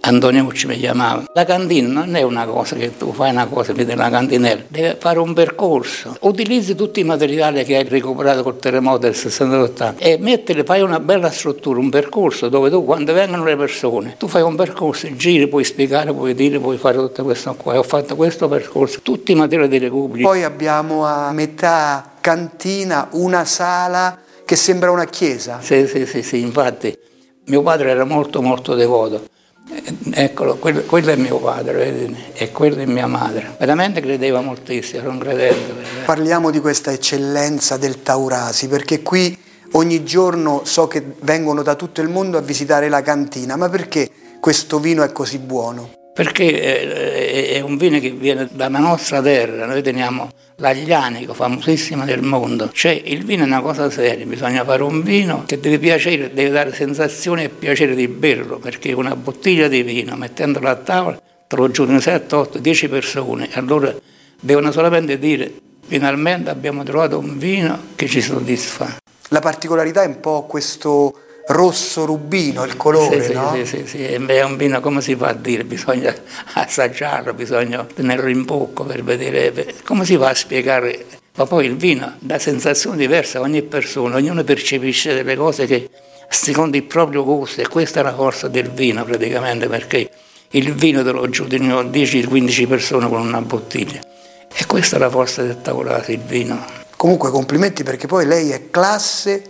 Antoniucci mi chiamava. La cantina non è una cosa che tu fai una cosa, vedi la cantinella, devi fare un percorso. Utilizzi tutti i materiali che hai recuperato col terremoto del 68 e fai una bella struttura, un percorso dove tu, quando vengono le persone, tu fai un percorso, giri, puoi spiegare, puoi dire, puoi fare tutto questo qua. Ho fatto questo percorso, tutti i materiali di recupero. Poi abbiamo a metà cantina una sala che sembra una chiesa. Sì, infatti mio padre era molto devoto. Eccolo, quello è mio padre, vedi? E quella è mia madre. Veramente credeva moltissimo, era un credente. Parliamo di questa eccellenza del Taurasi, perché qui ogni giorno so che vengono da tutto il mondo a visitare la cantina, ma perché questo vino è così buono? Perché è un vino che viene dalla nostra terra, noi teniamo l'Aglianico, famosissima del mondo. Cioè il vino è una cosa seria, bisogna fare un vino che deve piacere, deve dare sensazione e piacere di berlo, perché una bottiglia di vino, mettendola a tavola, te lo giuro 7, 8, 10 persone, allora devono solamente dire finalmente abbiamo trovato un vino che ci soddisfa. La particolarità è un po' questo rosso rubino, il colore, no? Sì, è un vino, come si fa a dire, bisogna assaggiarlo, bisogna tenerlo in bocca per vedere, come si fa a spiegare, ma poi il vino dà sensazioni diverse a ogni persona, ognuno percepisce delle cose che secondo il proprio gusto, e questa è la forza del vino praticamente, perché il vino te lo giudicano 10-15 persone con una bottiglia, e questa è la forza del Taurasi, il vino. Comunque complimenti, perché poi lei è classe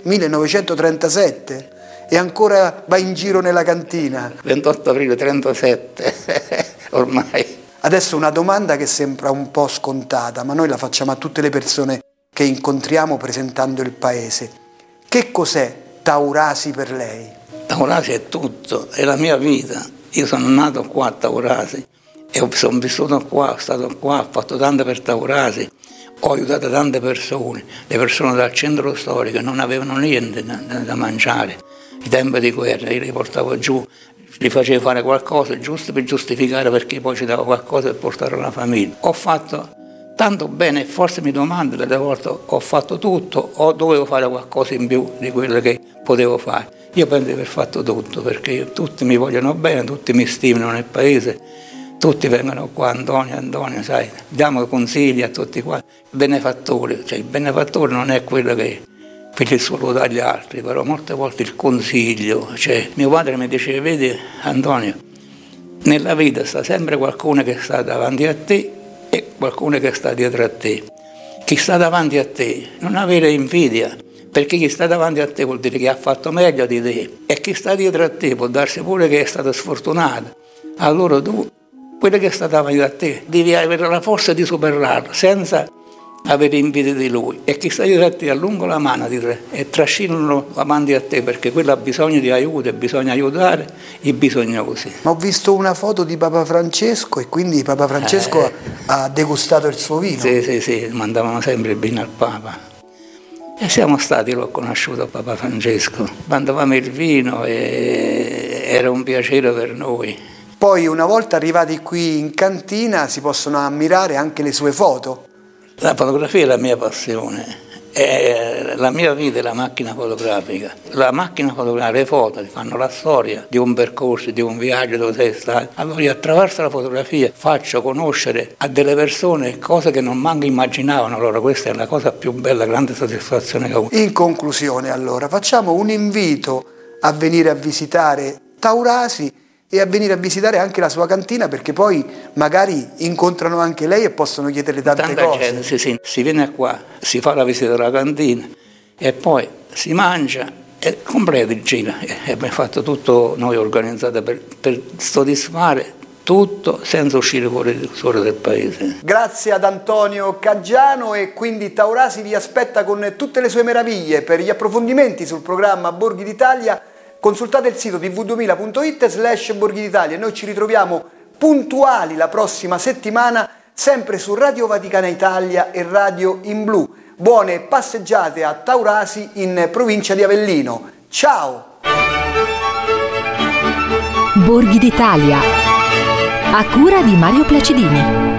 1937 e ancora va in giro nella cantina. 28 aprile 37, ormai. Adesso una domanda che sembra un po' scontata, ma noi la facciamo a tutte le persone che incontriamo presentando il paese. Che cos'è Taurasi per lei? Taurasi è tutto, è la mia vita. Io sono nato qua a Taurasi e sono vissuto qua, ho stato qua, ho fatto tanto per Taurasi. Ho aiutato tante persone, le persone dal centro storico non avevano niente da mangiare. I tempi di guerra, io li portavo giù, gli facevo fare qualcosa giusto per giustificare, perché poi ci davo qualcosa per portare la famiglia. Ho fatto tanto bene, forse mi domando delle volte, ho fatto tutto o dovevo fare qualcosa in più di quello che potevo fare. Io penso di aver fatto tutto, perché tutti mi vogliono bene, tutti mi stimano nel paese, tutti vengono qua, Antonio, sai, diamo consigli a tutti qua. Benefattore, cioè il benefattore non è quello che per il suo ruolo agli altri, però molte volte il consiglio, cioè mio padre mi diceva, vedi Antonio, nella vita sta sempre qualcuno che sta davanti a te e qualcuno che sta dietro a te. Chi sta davanti a te non avere invidia, perché chi sta davanti a te vuol dire che ha fatto meglio di te, e chi sta dietro a te può darsi pure che è stato sfortunato. Allora tu, quello che sta davanti a te, devi avere la forza di superarlo senza avere invidia di lui, e chi sta dietro a te allunga la mano e trascinalo avanti a te, perché quello ha bisogno di aiuto e bisogna aiutare i bisognosi. Ma ho visto una foto di Papa Francesco e quindi Papa Francesco ha degustato il suo vino. Sì, mandavamo sempre il vino al Papa e siamo stati, l'ho conosciuto Papa Francesco, mandavamo il vino e era un piacere per noi. Poi una volta arrivati qui in cantina si possono ammirare anche le sue foto. La fotografia è la mia passione, la mia vita è la macchina fotografica. La macchina fotografica, le foto ti fanno la storia di un percorso, di un viaggio dove sei stato. Allora io attraverso la fotografia faccio conoscere a delle persone cose che non manco immaginavano. Allora questa è la cosa più bella, grande soddisfazione che ho avuto. In conclusione allora facciamo un invito a venire a visitare Taurasi e a venire a visitare anche la sua cantina, perché poi magari incontrano anche lei e possono chiederle tante cose. Gente, si viene qua, si fa la visita della cantina e poi si mangia e completa il giro. E abbiamo fatto tutto noi organizzato per soddisfare tutto senza uscire fuori del paese. Grazie ad Antonio Caggiano, e quindi Taurasi vi aspetta con tutte le sue meraviglie. Per gli approfondimenti sul programma Borghi d'Italia consultate il sito tv2000.it/Borghi d'Italia. Noi ci ritroviamo puntuali la prossima settimana, sempre su Radio Vaticana Italia e Radio in Blu. Buone passeggiate a Taurasi in provincia di Avellino. Ciao! Borghi d'Italia, a cura di Mario Placidini.